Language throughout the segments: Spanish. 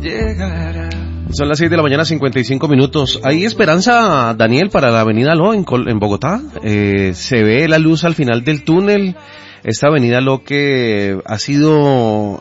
llegará. Son las 6 de la mañana, 55 minutos. ¿Hay esperanza, Daniel, para la avenida Lo en Bogotá? ¿Se ve la luz al final del túnel? Esta avenida Lo que ha sido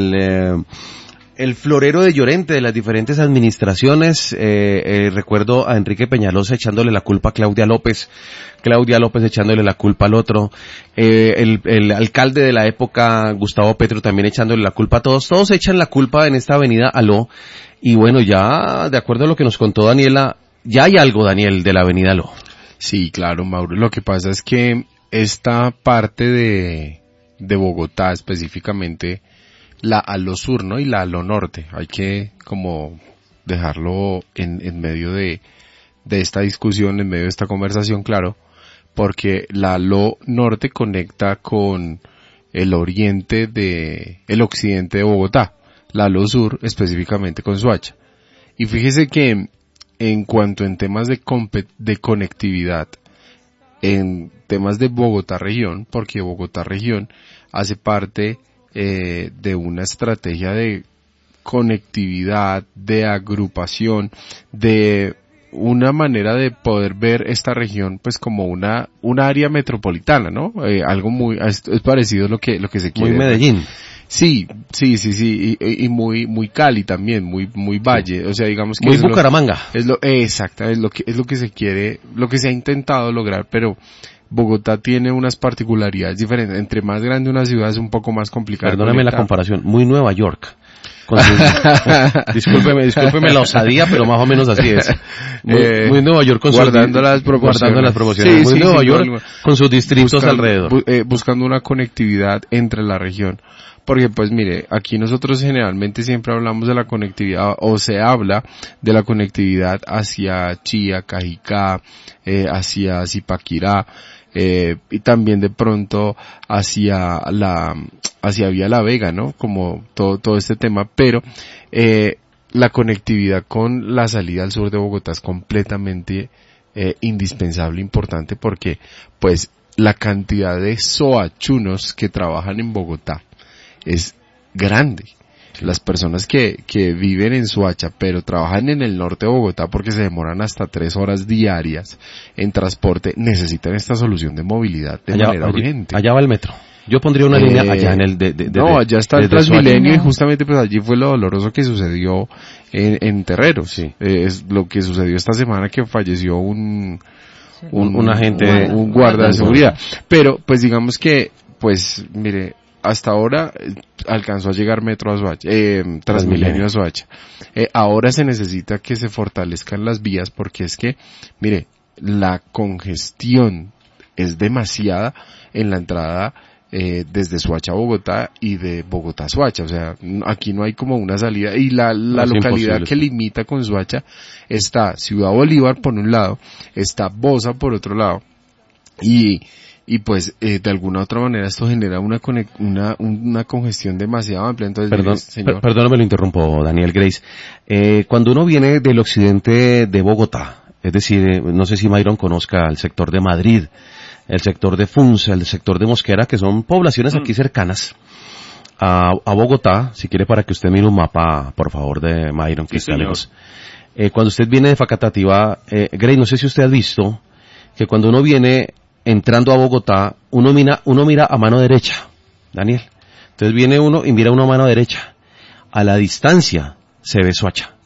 el florero de Llorente de las diferentes administraciones. Recuerdo a Enrique Peñalosa echándole la culpa a Claudia López echándole la culpa al otro, el alcalde de la época, Gustavo Petro, también echándole la culpa a todos echan la culpa en esta avenida Aló, y bueno, ya, de acuerdo a lo que nos contó Daniela, ya hay algo, Daniel, de la avenida Aló. Sí, claro, Mauro, lo que pasa es que esta parte de Bogotá, específicamente, la Aló Sur, ¿no? Y la Aló Norte, hay que como dejarlo en medio de esta discusión, en medio de esta conversación, claro, porque la Aló Norte conecta con el occidente de Bogotá, la Aló Sur específicamente con Soacha. Y fíjese que en cuanto en temas de conectividad, en temas de Bogotá región, porque Bogotá región hace parte de una estrategia de conectividad, de agrupación, de una manera de poder ver esta región pues como una área metropolitana, ¿no? Algo muy, es parecido a lo que se quiere. Muy Medellín. Sí, y muy Cali también, muy Valle, o sea, digamos que muy Bucaramanga. Exacto, es lo que se quiere, lo que se ha intentado lograr, pero Bogotá tiene unas particularidades diferentes. Entre más grande una ciudad es un poco más complicado. Perdóname la comparación, muy Nueva York. Discúlpeme la osadía, pero más o menos así es. Muy Nueva York guardando las proporciones. Muy Nueva York con sus distritos alrededor. Buscando una conectividad entre la región. Porque pues mire, aquí nosotros generalmente siempre hablamos de la conectividad, o se habla de la conectividad hacia Chía, Cajicá, hacia Zipaquirá, y también de pronto hacia Vía La Vega, ¿no? Como todo este tema, pero la conectividad con la salida al sur de Bogotá es completamente indispensable, importante, porque pues la cantidad de soachunos que trabajan en Bogotá es grande. Las personas que viven en Soacha, pero trabajan en el norte de Bogotá porque se demoran hasta 3 horas diarias en transporte, necesitan esta solución de movilidad de manera urgente. Allá va el metro. Yo pondría una línea allá en el no, allá está el Transmilenio y justamente pues allí fue lo doloroso que sucedió en Terreros. Sí. Es lo que sucedió esta semana, que falleció un agente, un guarda de seguridad. Pero pues digamos que, pues mire, hasta ahora alcanzó a llegar metro a Soacha, Transmilenio a Soacha. Ahora se necesita que se fortalezcan las vías, porque es que, mire, la congestión es demasiada en la entrada desde Soacha a Bogotá y de Bogotá a Soacha. O sea, aquí no hay como una salida, y la localidad que limita con Soacha está Ciudad Bolívar por un lado, está Bosa por otro lado, y pues de alguna otra manera esto genera una congestión demasiado amplia. Entonces, perdóname, lo interrumpo, Daniel Grace. Cuando uno viene del occidente de Bogotá, es decir, no sé si Mayron conozca el sector de Madrid, el sector de Funza, el sector de Mosquera, que son poblaciones aquí cercanas a Bogotá. Si quiere, para que usted mire un mapa, por favor, de Mayron, que está lejos. Cuando usted viene de Facatativá, Grace, no sé si usted ha visto que cuando uno viene entrando a Bogotá, uno mira a mano derecha, Daniel. Entonces viene uno y mira a mano derecha. A la distancia se ve Soacha.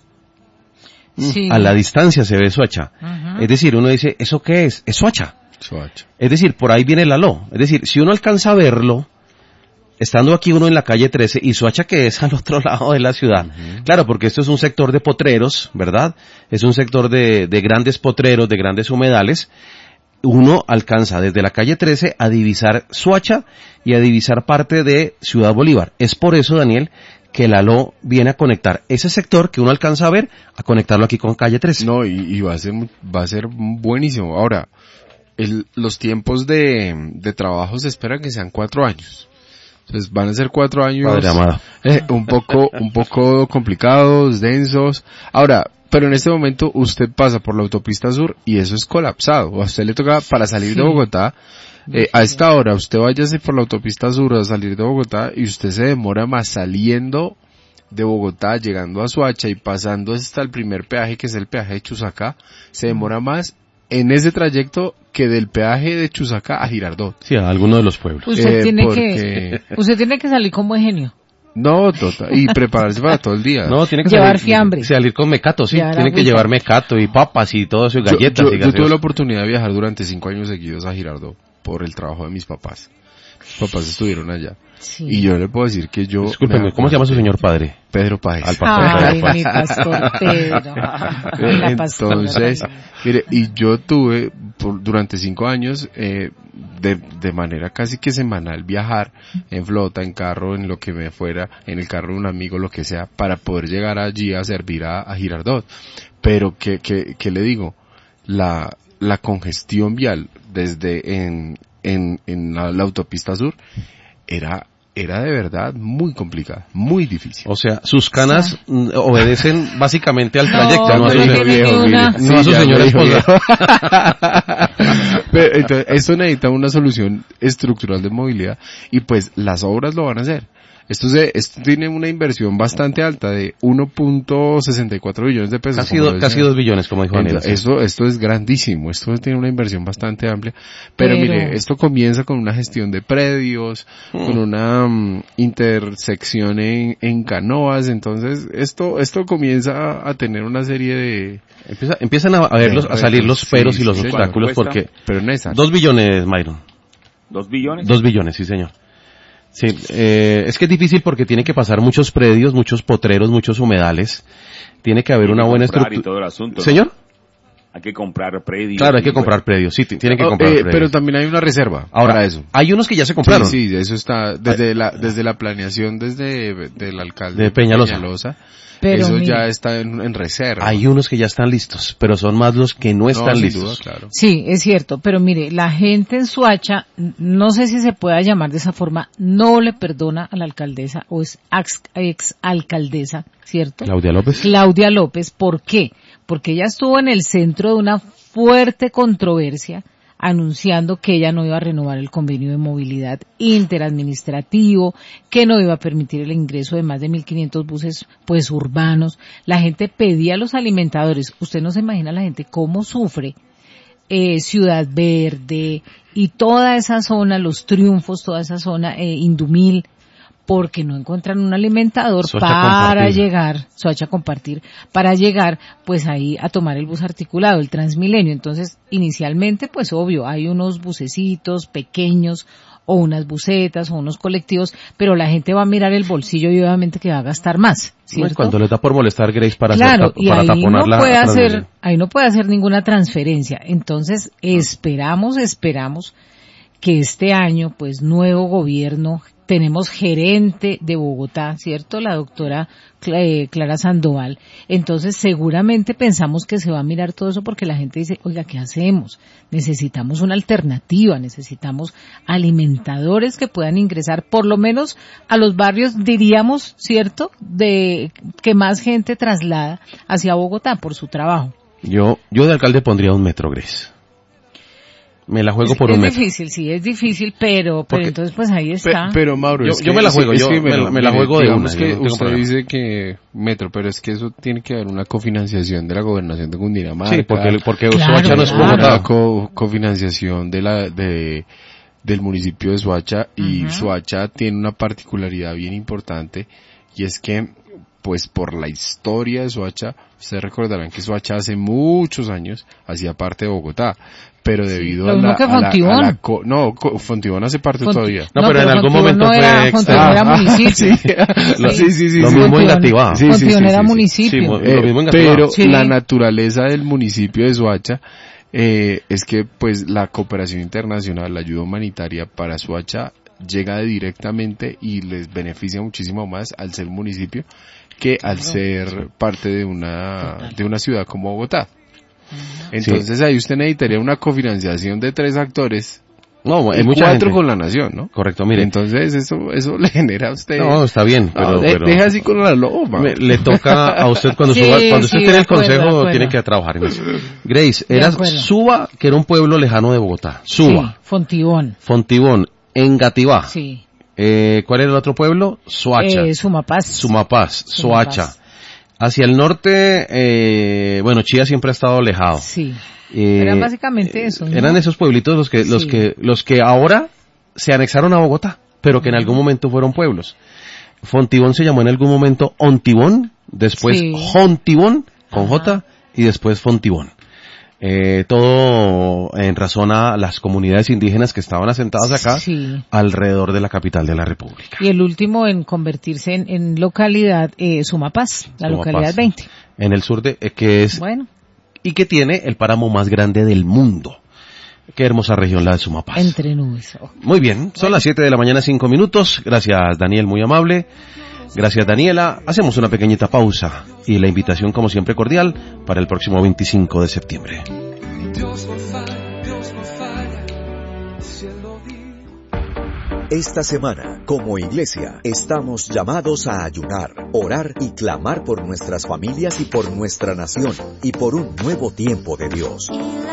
Sí. A la distancia se ve Soacha. Uh-huh. Es decir, uno dice, ¿eso qué es? Es Soacha. Es decir, por ahí viene el Aló. Es decir, si uno alcanza a verlo, estando aquí uno en la calle 13, y Soacha, que es al otro lado de la ciudad. Uh-huh. Claro, porque esto es un sector de potreros, ¿verdad? Es un sector de grandes potreros, de grandes humedales. Uno alcanza desde la calle 13 a divisar Soacha y a divisar parte de Ciudad Bolívar. Es por eso, Daniel, que el Aló viene a conectar ese sector que uno alcanza a ver, a conectarlo aquí con calle 13. No, y va a ser buenísimo. Ahora, los tiempos de trabajo se espera que sean 4 años. Entonces van a ser 4 años un poco complicados, densos. Ahora, pero en este momento usted pasa por la autopista sur y eso es colapsado. A usted le toca, para salir de Bogotá, a esta hora usted váyase por la autopista sur a salir de Bogotá y usted se demora más saliendo de Bogotá, llegando a Soacha y pasando hasta el primer peaje, que es el peaje de Chusacá, se demora más en ese trayecto que del peaje de Chusacá a Girardot. Sí, a alguno de los pueblos. Usted tiene que salir con buen genio. No, total, y prepararse para todo el día. No, tiene que llevar fiambre. Salir con mecato, sí, tiene que llevar mecato y papas y todo eso, y galletas. Yo tuve la oportunidad de viajar durante 5 años seguidos a Girardot por el trabajo de mis papás. Mis papás estuvieron allá. Sí. Y yo le puedo decir que yo... Discúlpeme, ¿cómo se llama su señor padre? Pedro Páez. Al pastor Pedro Páez. Mi pastor Pedro. Entonces, mire, y yo tuve durante 5 años, de manera casi que semanal, viajar en flota, en carro, en lo que me fuera, en el carro de un amigo, lo que sea, para poder llegar allí a servir a Girardot. Pero, ¿qué le digo? La congestión vial desde en la autopista sur era de verdad muy complicada, muy difícil. O sea, sus canas obedecen básicamente al trayecto, no a su señora esposa. Pero, entonces, esto necesita una solución estructural de movilidad y pues las obras lo van a hacer. Esto tiene una inversión bastante alta de 1.64 billones de pesos. Casi 2 billones, como dijo Daniel. Esto es grandísimo. Esto tiene una inversión bastante amplia. Pero mire, esto comienza con una gestión de predios, con una intersección en canoas. Entonces, esto comienza a tener una serie de... Empiezan a salir los peros y los obstáculos porque... Pero no es 2 billones, Myron. ¿2 billones? 2 billones, sí, señor. Sí, es que es difícil porque tiene que pasar muchos predios, muchos potreros, muchos humedales. Tiene que haber una buena estructura. ¿Señor? Hay que comprar predios. Claro, hay que comprar predios, sí, tiene que comprar predios. Pero también hay una reserva. Ahora, para eso. Hay unos que ya se compraron. Sí, eso está desde la planeación, del alcalde de Peñalosa. Pero eso ya está en reserva. Hay unos que ya están listos, pero son más los que no están listos. Duda, claro. Sí, es cierto, pero mire, la gente en Soacha, no sé si se pueda llamar de esa forma, no le perdona a la alcaldesa, o es ex alcaldesa, ¿cierto? Claudia López, ¿por qué? Porque ella estuvo en el centro de una fuerte controversia anunciando que ella no iba a renovar el convenio de movilidad interadministrativo, que no iba a permitir el ingreso de más de 1.500 buses pues urbanos. La gente pedía a los alimentadores. Usted no se imagina la gente cómo sufre Ciudad Verde y toda esa zona, Los Triunfos, toda esa zona, Indumil, porque no encuentran un alimentador para llegar, Soacha Compartir, para llegar pues ahí a tomar el bus articulado, el Transmilenio. Entonces, inicialmente, pues obvio, hay unos bucecitos pequeños o unas busetas o unos colectivos, pero la gente va a mirar el bolsillo y obviamente que va a gastar más, ¿cierto? Cuando le da por molestar Grace para taponar ahí no puede hacer ninguna transferencia. Entonces, esperamos que este año, pues, nuevo gobierno, tenemos gerente de Bogotá, ¿cierto? La doctora Clara Sandoval. Entonces, seguramente pensamos que se va a mirar todo eso porque la gente dice, oiga, ¿qué hacemos? Necesitamos una alternativa, necesitamos alimentadores que puedan ingresar por lo menos a los barrios, diríamos, ¿cierto? De que más gente traslada hacia Bogotá por su trabajo. Yo de alcalde pondría un metro, Grace. Me la juego por un metro. Es difícil, pero entonces pues ahí está. Pero Mauro, yo me la juego, me la juego de una. Que usted dice que metro, pero es que eso tiene que haber una cofinanciación de la gobernación de Cundinamarca. Sí, porque Soacha no es Bogotá. Cofinanciación del municipio de Soacha, y Soacha tiene una particularidad bien importante, y es que pues por la historia de Soacha, ustedes recordarán que Soacha hace muchos años hacía parte de Bogotá, pero debido Fontibón hace parte todavía. No, pero en algún momento fue Fontibón era municipio. Sí. Lo mismo en Gativá. Fontibón era municipio. Pero la naturaleza del municipio de Soacha es que pues la cooperación internacional, la ayuda humanitaria para Soacha llega directamente y les beneficia muchísimo más al ser un municipio que al ser parte de una ciudad como Bogotá. Entonces ahí usted necesitaría una cofinanciación de 3 actores. No, hay y mucha 4 gente con la nación, ¿no? Correcto, mire. Entonces eso le genera a usted. No, está bien, pero deja así con la loma. Le toca a usted cuando usted tiene el consejo, tiene que trabajar en eso. Grace, era Suba, que era un pueblo lejano de Bogotá. Suba. Sí, Fontibón. En Gativá. Sí. ¿Cuál era el otro pueblo? Soacha. Sumapaz, Soacha. Hacia el norte, Chía siempre ha estado alejado. Sí. Eran básicamente eso, ¿no? Eran esos pueblitos los que ahora se anexaron a Bogotá, pero que en algún momento fueron pueblos. Fontibón se llamó en algún momento Ontibón, después Jontibón, con J, y después Fontibón. Todo en razón a las comunidades indígenas que estaban asentadas acá, alrededor de la capital de la República. Y el último en convertirse en localidad, Sumapaz, localidad 20. En el sur que es, y que tiene el páramo más grande del mundo. Qué hermosa región la de Sumapaz. Entre nubes. Muy bien, son las 7 de la mañana, 5 minutos. Gracias, Daniel, muy amable. Gracias, Daniela. Hacemos una pequeñita pausa y la invitación, como siempre, cordial para el próximo 25 de septiembre. Esta semana, como iglesia, estamos llamados a ayunar, orar y clamar por nuestras familias y por nuestra nación y por un nuevo tiempo de Dios.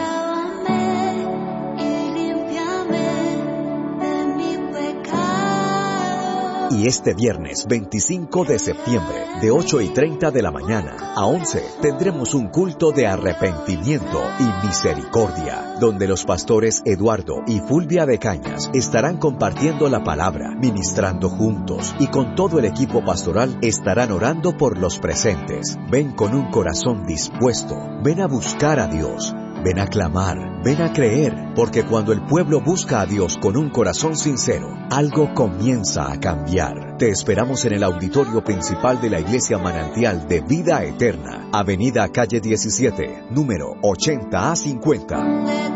Y este viernes 25 de septiembre, de 8:30 de la mañana a 11, tendremos un culto de arrepentimiento y misericordia, donde los pastores Eduardo y Fulvia de Cañas estarán compartiendo la palabra, ministrando juntos, y con todo el equipo pastoral estarán orando por los presentes. Ven con un corazón dispuesto, ven a buscar a Dios. Ven a clamar, ven a creer, porque cuando el pueblo busca a Dios con un corazón sincero, algo comienza a cambiar. Te esperamos en el auditorio principal de la Iglesia Manantial de Vida Eterna, Avenida Calle 17, número 80A50.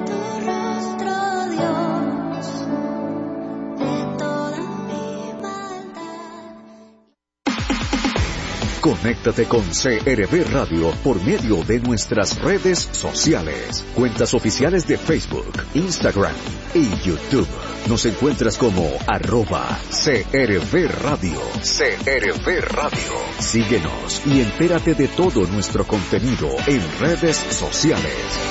Conéctate con CRB Radio por medio de nuestras redes sociales. Cuentas oficiales de Facebook, Instagram y YouTube. Nos encuentras como @CRB Radio. CRB Radio. Síguenos y entérate de todo nuestro contenido en redes sociales.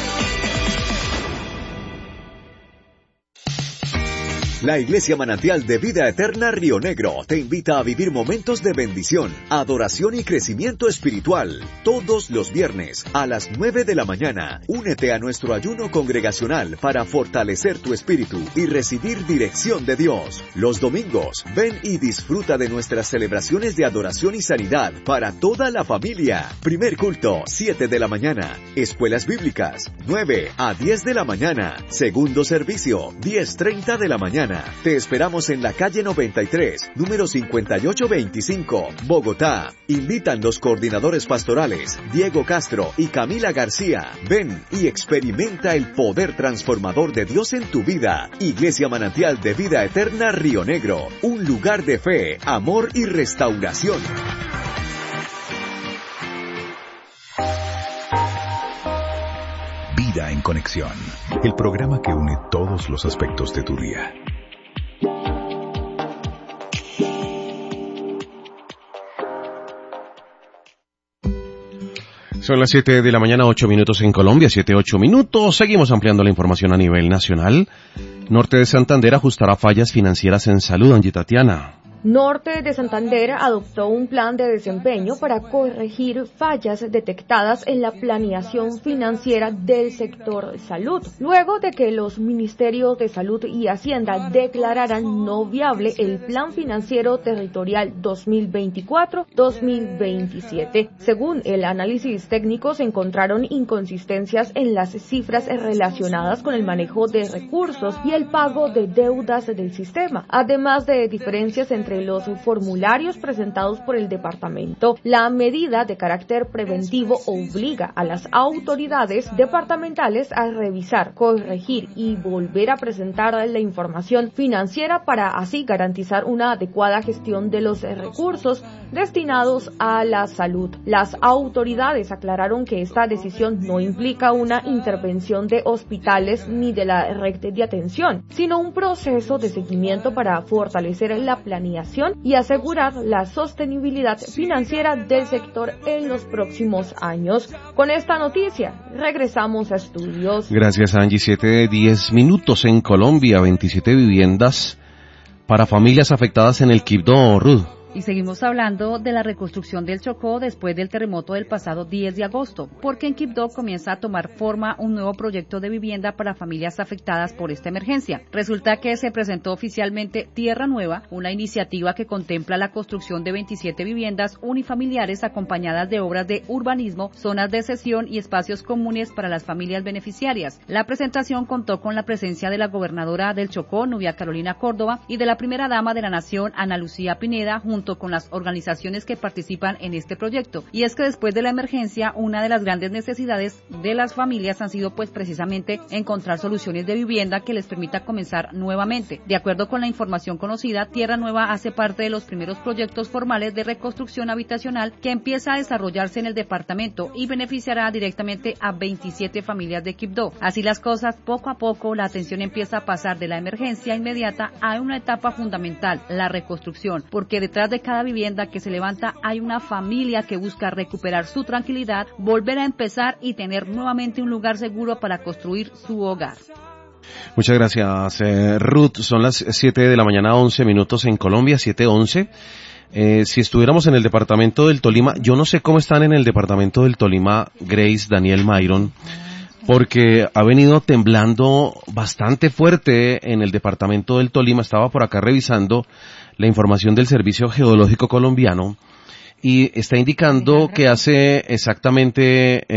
La Iglesia Manantial de Vida Eterna Río Negro te invita a vivir momentos de bendición, adoración y crecimiento espiritual. Todos los viernes a las 9 de la mañana, únete a nuestro ayuno congregacional para fortalecer tu espíritu y recibir dirección de Dios. Los domingos, ven y disfruta de nuestras celebraciones de adoración y sanidad para toda la familia. Primer culto, 7 de la mañana. Escuelas bíblicas, 9 a 10 de la mañana. Segundo servicio, 10:30 de la mañana. Te esperamos en la calle 93, número 5825, Bogotá. Invitan los coordinadores pastorales Diego Castro y Camila García. Ven y experimenta el poder transformador de Dios en tu vida. Iglesia Manantial de Vida Eterna Río Negro, un lugar de fe, amor y restauración. Vida en Conexión, el programa que une todos los aspectos de tu día. Son las 7 de la mañana, 8 minutos en Colombia, 7-8 minutos. Seguimos ampliando la información a nivel nacional. Norte de Santander ajustará fallas financieras en salud, Angie Tatiana. Norte de Santander adoptó un plan de desempeño para corregir fallas detectadas en la planeación financiera del sector salud, luego de que los ministerios de Salud y Hacienda declararan no viable el Plan Financiero Territorial 2024-2027. Según el análisis técnico, se encontraron inconsistencias en las cifras relacionadas con el manejo de recursos y el pago de deudas del sistema, además de diferencias entre los formularios presentados por el departamento. La medida de carácter preventivo obliga a las autoridades departamentales a revisar, corregir y volver a presentar la información financiera para así garantizar una adecuada gestión de los recursos destinados a la salud. Las autoridades aclararon que esta decisión no implica una intervención de hospitales ni de la red de atención, sino un proceso de seguimiento para fortalecer la planeación y asegurar la sostenibilidad financiera del sector en los próximos años. Con esta noticia, regresamos a estudios. Gracias, Angie. 7:10 minutos en Colombia, 27 viviendas para familias afectadas en el Quibdó, Ruth. Y seguimos hablando de la reconstrucción del Chocó después del terremoto del pasado 10 de agosto, porque en Quibdó comienza a tomar forma un nuevo proyecto de vivienda para familias afectadas por esta emergencia. Resulta que se presentó oficialmente Tierra Nueva, una iniciativa que contempla la construcción de 27 viviendas unifamiliares acompañadas de obras de urbanismo, zonas de sesión y espacios comunes para las familias beneficiarias. La presentación contó con la presencia de la gobernadora del Chocó, Nubia Carolina Córdoba, y de la primera dama de la Nación, Ana Lucía Pineda, junto con las organizaciones que participan en este proyecto. Y es que después de la emergencia, una de las grandes necesidades de las familias han sido pues precisamente encontrar soluciones de vivienda que les permita comenzar nuevamente. De acuerdo con la información conocida, Tierra Nueva hace parte de los primeros proyectos formales de reconstrucción habitacional que empieza a desarrollarse en el departamento y beneficiará directamente a 27 familias de Quibdó. Así las cosas, poco a poco la atención empieza a pasar de la emergencia inmediata a una etapa fundamental, la reconstrucción, porque detrás de cada vivienda que se levanta hay una familia que busca recuperar su tranquilidad, volver a empezar y tener nuevamente un lugar seguro para construir su hogar. Muchas gracias, Ruth. Son las 7 de la mañana, 11 minutos en Colombia, 7:11. Si estuviéramos en el departamento del Tolima, yo no sé cómo están en el departamento del Tolima, Grace, Daniel, Myron, porque ha venido temblando bastante fuerte en el departamento del Tolima. Estaba por acá revisando la información del Servicio Geológico Colombiano y está indicando que hace exactamente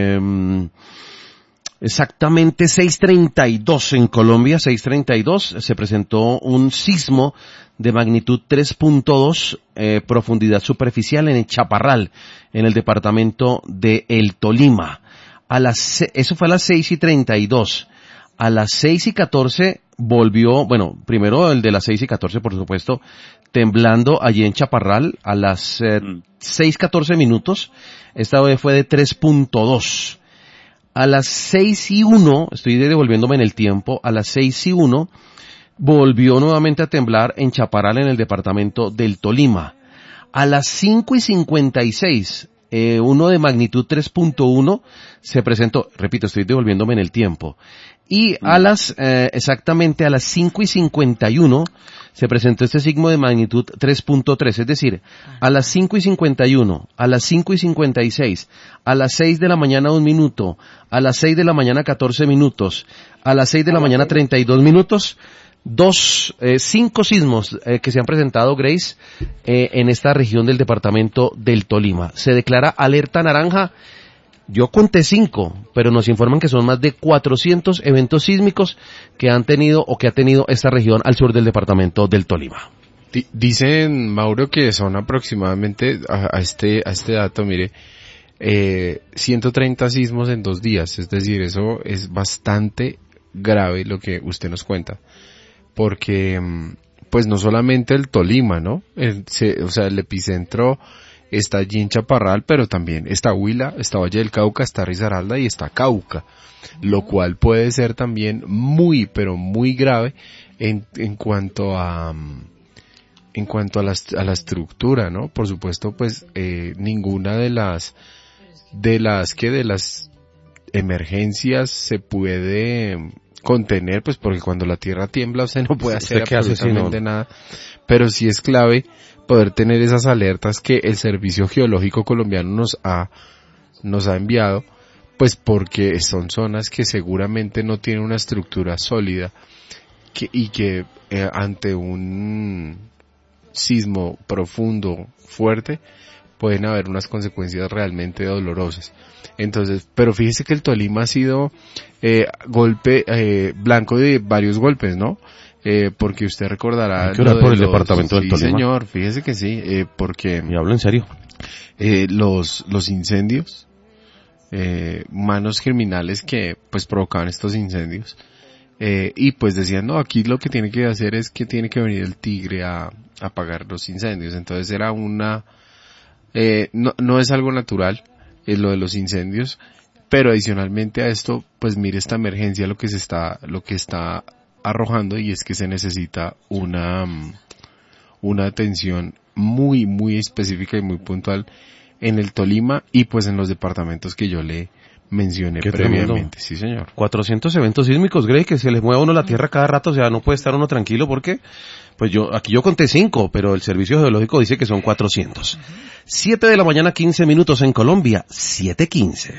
6:32 en Colombia, 6:32, se presentó un sismo de magnitud 3.2, profundidad superficial en el Chaparral, en el departamento de El Tolima. Eso fue a las 6:32. A las 6:14 volvió, bueno, primero el de las 6:14, por supuesto, temblando allí en Chaparral a las 6:14 minutos. Esta vez fue de 3.2. A las 6:01, estoy devolviéndome en el tiempo, a las 6:01 volvió nuevamente a temblar en Chaparral, en el departamento del Tolima. A las 5:56, uno de magnitud 3.1 se presentó, repito, estoy devolviéndome en el tiempo. Y a las, exactamente a las 5:51 se presentó este sismo de magnitud 3.3, es decir, a las 5:51, a las 5:56, a las 6 de la mañana 1 minuto, a las 6 de la mañana 14 minutos, a las 6 de la mañana 32 minutos, 5 sismos que se han presentado, Grace, en esta región del departamento del Tolima. Se declara alerta naranja. Yo conté 5, pero nos informan que son más de 400 eventos sísmicos que han tenido o que ha tenido esta región al sur del departamento del Tolima. Dicen, Mauro, que son aproximadamente, a este dato, mire, 130 sismos en 2 días. Es decir, eso es bastante grave lo que usted nos cuenta. Porque, pues no solamente el Tolima, ¿no? El epicentro está allí en Chaparral, pero también está Huila, está Valle del Cauca, está Risaralda y está Cauca, lo cual puede ser también muy, pero muy grave en cuanto a la estructura, ¿no? Por supuesto, pues ninguna de las emergencias se puede contener, pues porque cuando la tierra tiembla usted no puede hacer absolutamente nada, pero sí es clave poder tener esas alertas que el Servicio Geológico Colombiano nos ha enviado, pues porque son zonas que seguramente no tienen una estructura sólida y que ante un sismo profundo, fuerte, pueden haber unas consecuencias realmente dolorosas. Entonces, pero fíjese que el Tolima ha sido blanco de varios golpes, ¿no? Porque usted recordará... Hay que orar por el departamento del Tolima. Sí, señor, fíjese que sí, porque... Y hablo en serio. Los incendios, manos criminales que pues provocaban estos incendios, y pues decían, no, aquí lo que tiene que hacer es que tiene que venir el tigre a apagar los incendios. Entonces era no es algo natural, lo de los incendios, pero adicionalmente a esto, pues mire esta emergencia lo que está arrojando, y es que se necesita una atención muy, muy específica y muy puntual en el Tolima y pues en los departamentos que yo le mencioné previamente. Tremendo. Sí, señor. 400 eventos sísmicos, Grey, que se les mueva a uno la tierra cada rato, o sea, no puede estar uno tranquilo porque, pues aquí yo conté 5, pero el Servicio Geológico dice que son 400. 7 de la mañana, 15 minutos en Colombia, 7:15.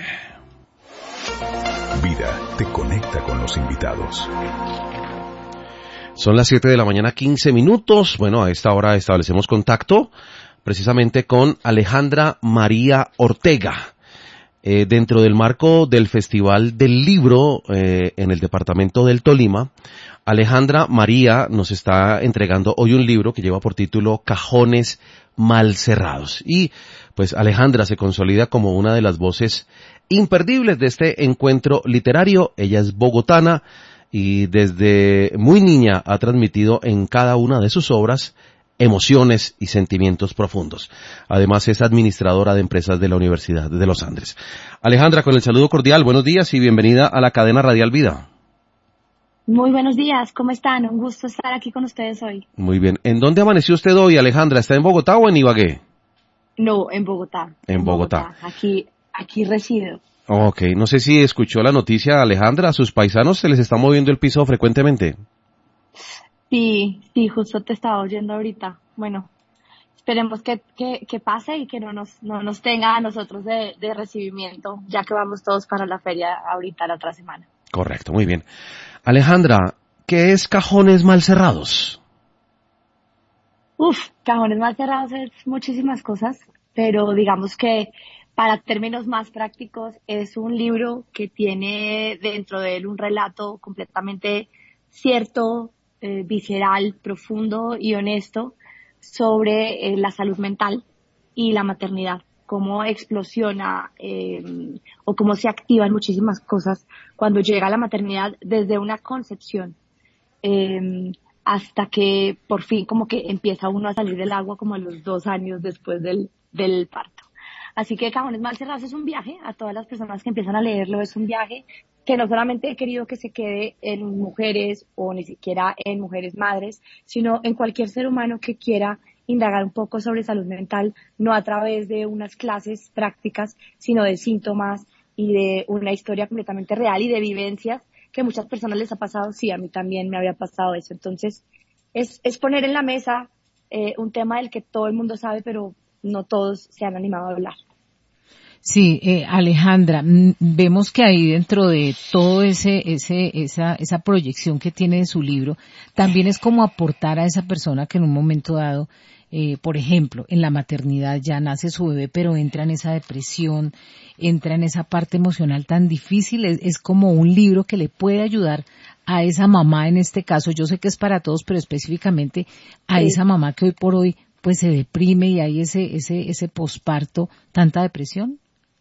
Vida te conecta con los invitados. Son las 7 de la mañana, 15 minutos. Bueno, a esta hora establecemos contacto precisamente con Alejandra María Ortega. Dentro del marco del Festival del Libro en el departamento del Tolima, Alejandra María nos está entregando hoy un libro que lleva por título Cajones mal cerrados. Y pues Alejandra se consolida como una de las voces imperdibles de este encuentro literario. Ella es bogotana y desde muy niña ha transmitido en cada una de sus obras emociones y sentimientos profundos. Además es administradora de empresas de la Universidad de los Andes. Alejandra, con el saludo cordial, buenos días y bienvenida a la cadena Radial Vida. Muy buenos días, ¿cómo están? Un gusto estar aquí con ustedes hoy. Muy bien. ¿En dónde amaneció usted hoy, Alejandra? ¿Está en Bogotá o en Ibagué? No, en Bogotá. En Bogotá. Aquí resido. Ok, no sé si escuchó la noticia, Alejandra, ¿a sus paisanos se les está moviendo el piso frecuentemente? Sí, justo te estaba oyendo ahorita. Bueno, esperemos que pase y que no nos tenga a nosotros de recibimiento, ya que vamos todos para la feria ahorita la otra semana. Correcto, muy bien. Alejandra, ¿qué es Cajones mal cerrados? Cajones mal cerrados es muchísimas cosas, pero digamos que para términos más prácticos es un libro que tiene dentro de él un relato completamente cierto, visceral, profundo y honesto sobre la salud mental y la maternidad, cómo explosiona o cómo se activan muchísimas cosas cuando llega la maternidad desde una concepción hasta que por fin como que empieza uno a salir del agua como a los 2 años después del parto. Así que Cajones mal cerrados es un viaje, a todas las personas que empiezan a leerlo es un viaje que no solamente he querido que se quede en mujeres o ni siquiera en mujeres madres, sino en cualquier ser humano que quiera indagar un poco sobre salud mental, no a través de unas clases prácticas, sino de síntomas y de una historia completamente real y de vivencias que a muchas personas les ha pasado. Sí, a mí también me había pasado eso. Entonces, es poner en la mesa un tema del que todo el mundo sabe, pero no todos se han animado a hablar. Sí, Alejandra, vemos que ahí dentro de todo esa proyección que tiene de su libro, también es como aportar a esa persona que en un momento dado, por ejemplo, en la maternidad ya nace su bebé, pero entra en esa depresión, entra en esa parte emocional tan difícil, es como un libro que le puede ayudar a esa mamá en este caso. Yo sé que es para todos, pero específicamente a esa mamá que hoy por hoy pues se deprime y hay ese posparto, tanta depresión.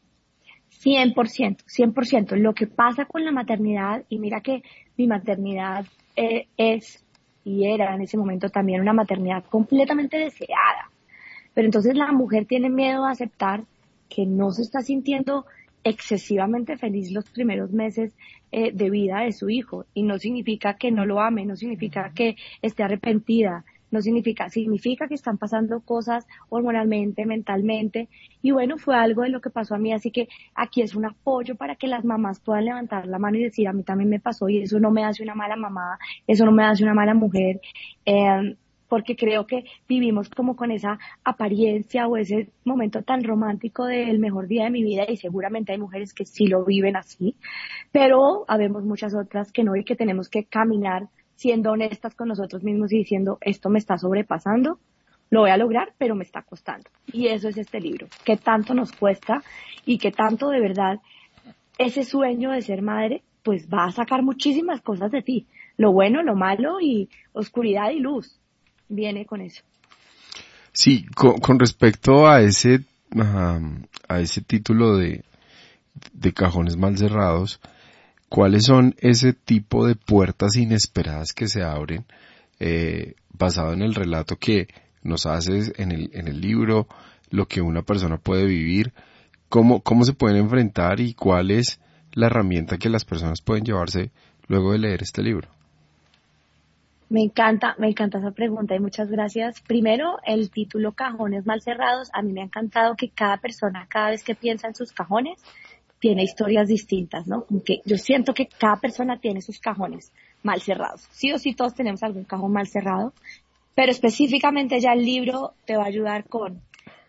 100%. Lo que pasa con la maternidad, y mira que mi maternidad es y era en ese momento también una maternidad completamente deseada. Pero entonces la mujer tiene miedo a aceptar que no se está sintiendo excesivamente feliz los primeros meses de vida de su hijo. Y no significa que no lo ame, no significa que esté arrepentida, no significa que están pasando cosas hormonalmente, mentalmente, y bueno, fue algo de lo que pasó a mí, así que aquí es un apoyo para que las mamás puedan levantar la mano y decir, a mí también me pasó, y eso no me hace una mala mamá, eso no me hace una mala mujer, porque creo que vivimos como con esa apariencia o ese momento tan romántico del mejor día de mi vida, y seguramente hay mujeres que sí lo viven así, pero habemos muchas otras que no, y que tenemos que caminar siendo honestas con nosotros mismos y diciendo, esto me está sobrepasando, lo voy a lograr, pero me está costando. Y eso es este libro, que tanto nos cuesta y que tanto de verdad ese sueño de ser madre, pues va a sacar muchísimas cosas de ti. Lo bueno, lo malo y oscuridad y luz viene con eso. Sí, con respecto a ese título de Cajones mal cerrados, ¿cuáles son ese tipo de puertas inesperadas que se abren basado en el relato que nos haces en el libro, lo que una persona puede vivir? ¿Cómo se pueden enfrentar y cuál es la herramienta que las personas pueden llevarse luego de leer este libro? Me encanta esa pregunta y muchas gracias. Primero, el título Cajones mal cerrados. A mí me ha encantado que cada persona, cada vez que piensa en sus cajones, tiene historias distintas, ¿no? Como que yo siento que cada persona tiene sus cajones mal cerrados. Sí o sí todos tenemos algún cajón mal cerrado, pero específicamente ya el libro te va a ayudar con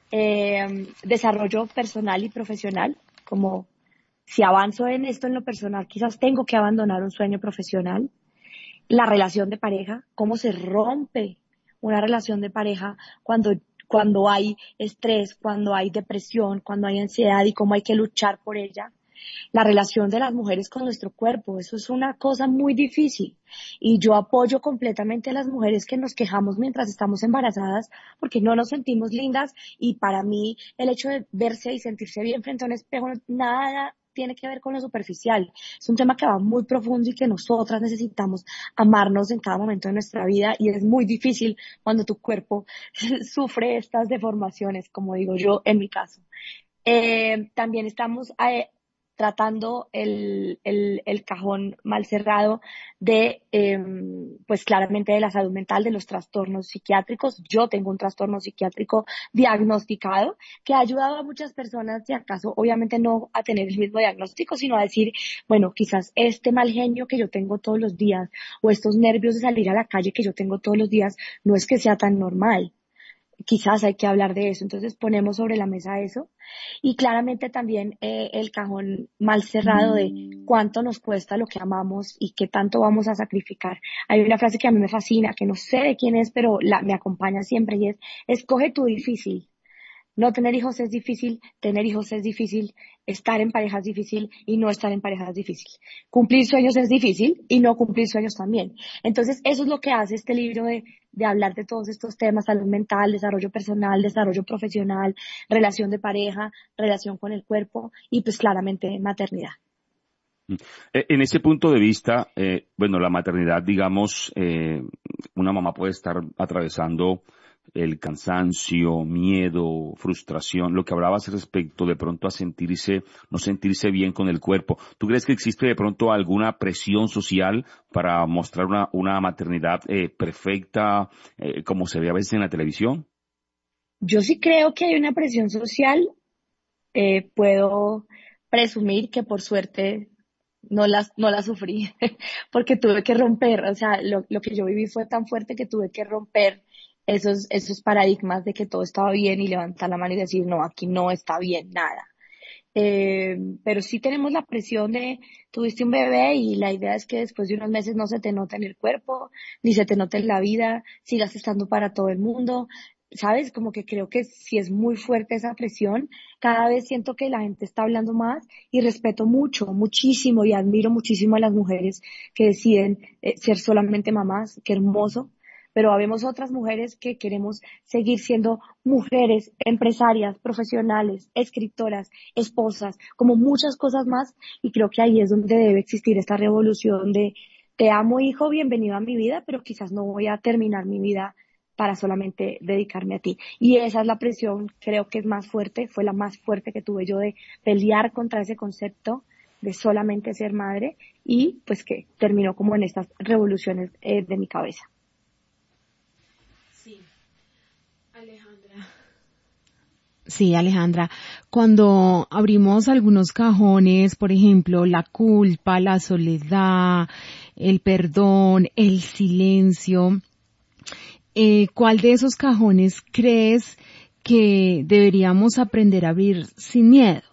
desarrollo personal y profesional, como si avanzo en esto en lo personal, quizás tengo que abandonar un sueño profesional. La relación de pareja, cómo se rompe una relación de pareja cuando hay estrés, cuando hay depresión, cuando hay ansiedad y cómo hay que luchar por ella. La relación de las mujeres con nuestro cuerpo, eso es una cosa muy difícil. Y yo apoyo completamente a las mujeres que nos quejamos mientras estamos embarazadas porque no nos sentimos lindas, y para mí el hecho de verse y sentirse bien frente a un espejo nada tiene que ver con lo superficial. Es un tema que va muy profundo y que nosotras necesitamos amarnos en cada momento de nuestra vida, y es muy difícil cuando tu cuerpo sufre estas deformaciones, como digo yo en mi caso. También estamos tratando el cajón mal cerrado de, pues claramente de la salud mental, de los trastornos psiquiátricos. Yo tengo un trastorno psiquiátrico diagnosticado que ha ayudado a muchas personas, si acaso, obviamente no a tener el mismo diagnóstico, sino a decir, bueno, quizás este mal genio que yo tengo todos los días o estos nervios de salir a la calle que yo tengo todos los días no es que sea tan normal. Quizás hay que hablar de eso. Entonces ponemos sobre la mesa eso. Y claramente también el cajón mal cerrado de cuánto nos cuesta lo que amamos y qué tanto vamos a sacrificar. Hay una frase que a mí me fascina, que no sé de quién es, pero me acompaña siempre, y es: escoge tu difícil. No tener hijos es difícil, tener hijos es difícil, estar en pareja es difícil y no estar en pareja es difícil. Cumplir sueños es difícil y no cumplir sueños también. Entonces, eso es lo que hace este libro de hablar de todos estos temas: salud mental, desarrollo personal, desarrollo profesional, relación de pareja, relación con el cuerpo y pues claramente maternidad. En ese punto de vista, bueno, la maternidad, digamos, una mamá puede estar atravesando el cansancio, miedo, frustración, lo que hablabas respecto de pronto a no sentirse bien con el cuerpo. ¿Tú crees que existe de pronto alguna presión social para mostrar una maternidad perfecta, como se ve a veces en la televisión? Yo sí creo que hay una presión social. Puedo presumir que por suerte no la sufrí porque tuve que romper, o sea, lo que yo viví fue tan fuerte que tuve que romper esos paradigmas de que todo estaba bien y levantar la mano y decir, no, aquí no está bien nada. Pero sí tenemos la presión de, tuviste un bebé y la idea es que después de unos meses no se te note en el cuerpo, ni se te note en la vida, sigas estando para todo el mundo. ¿Sabes? Como que creo que sí es muy fuerte esa presión. Cada vez siento que la gente está hablando más y respeto muchísimo y admiro muchísimo a las mujeres que deciden ser solamente mamás. Qué hermoso. Pero habemos otras mujeres que queremos seguir siendo mujeres, empresarias, profesionales, escritoras, esposas, como muchas cosas más, y creo que ahí es donde debe existir esta revolución de te amo, hijo, bienvenido a mi vida, pero quizás no voy a terminar mi vida para solamente dedicarme a ti. Y esa es la presión, creo que es más fuerte, fue la más fuerte que tuve yo, de pelear contra ese concepto de solamente ser madre, y pues que terminó como en estas revoluciones de mi cabeza. Sí, Alejandra, cuando abrimos algunos cajones, por ejemplo, la culpa, la soledad, el perdón, el silencio, ¿cuál de esos cajones crees que deberíamos aprender a abrir sin miedo?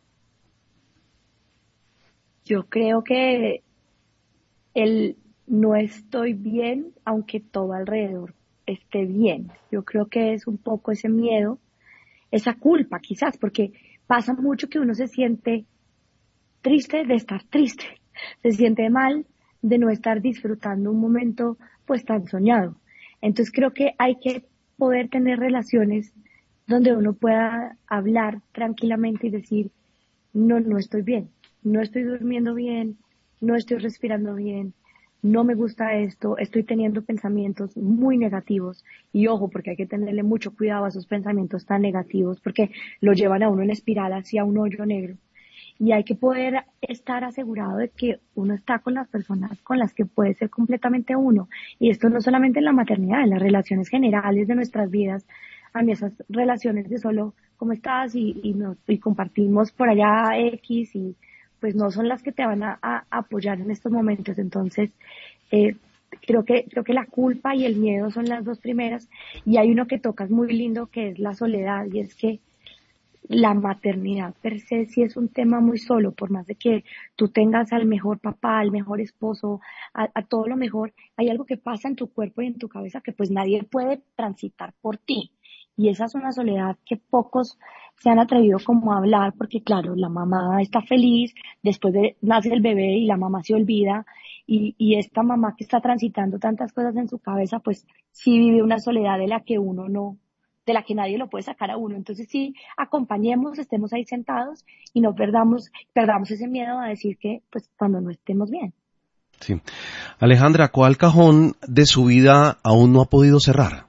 Yo creo que el no estoy bien, aunque todo alrededor esté bien. Yo creo que es un poco ese miedo, esa culpa quizás, porque pasa mucho que uno se siente triste de estar triste, se siente mal de no estar disfrutando un momento pues tan soñado. Entonces creo que hay que poder tener relaciones donde uno pueda hablar tranquilamente y decir, no estoy bien, no estoy durmiendo bien, no estoy respirando bien, no me gusta esto, estoy teniendo pensamientos muy negativos. Y ojo, porque hay que tenerle mucho cuidado a esos pensamientos tan negativos, porque lo llevan a uno en espiral hacia un hoyo negro. Y hay que poder estar asegurado de que uno está con las personas con las que puede ser completamente uno. Y esto no solamente en la maternidad, en las relaciones generales de nuestras vidas. A mí esas relaciones de solo ¿cómo estás? Y compartimos por allá X y pues no son las que te van a apoyar en estos momentos. Entonces, creo que la culpa y el miedo son las dos primeras, y hay uno que tocas muy lindo que es la soledad, y es que la maternidad per se sí es un tema muy solo, por más de que tú tengas al mejor papá, al mejor esposo, a todo lo mejor, hay algo que pasa en tu cuerpo y en tu cabeza que pues nadie puede transitar por ti. Y esa es una soledad que pocos se han atrevido como a hablar, porque claro, la mamá está feliz, después nace el bebé y la mamá se olvida, y esta mamá que está transitando tantas cosas en su cabeza, pues sí vive una soledad de la que nadie lo puede sacar a uno. Entonces sí, acompañemos, estemos ahí sentados y no perdamos ese miedo a decir que, pues, cuando no estemos bien. Sí. Alejandra, ¿cuál cajón de su vida aún no ha podido cerrar?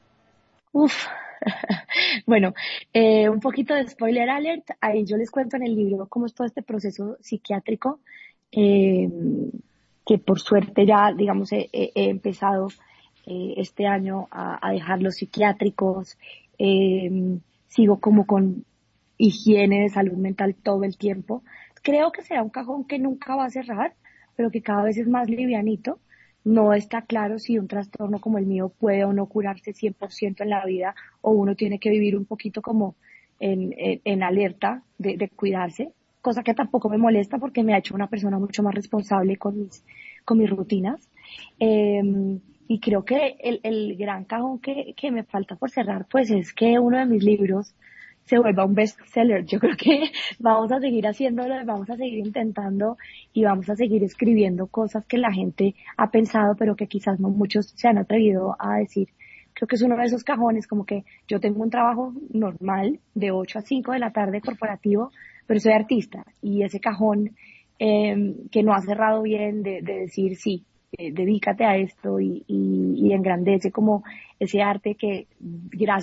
Bueno, un poquito de spoiler alert, ahí yo les cuento en el libro cómo es todo este proceso psiquiátrico, que por suerte ya, digamos, he empezado este año a dejar los psiquiátricos, sigo como con higiene de salud mental todo el tiempo. Creo que será un cajón que nunca va a cerrar, pero que cada vez es más livianito. No está claro si un trastorno como el mío puede o no curarse 100% en la vida, o uno tiene que vivir un poquito como en alerta de cuidarse, cosa que tampoco me molesta porque me ha hecho una persona mucho más responsable con mis rutinas. Y creo que el gran cajón que me falta por cerrar, pues es que uno de mis libros se vuelva un bestseller. Yo creo que vamos a seguir haciéndolo, vamos a seguir intentando y vamos a seguir escribiendo cosas que la gente ha pensado, pero que quizás no muchos se han atrevido a decir. Creo que es uno de esos cajones, como que yo tengo un trabajo normal de 8 a 5 de la tarde corporativo, pero soy artista, y ese cajón que no ha cerrado bien de decir sí, dedícate a esto y engrandece como ese arte que gracias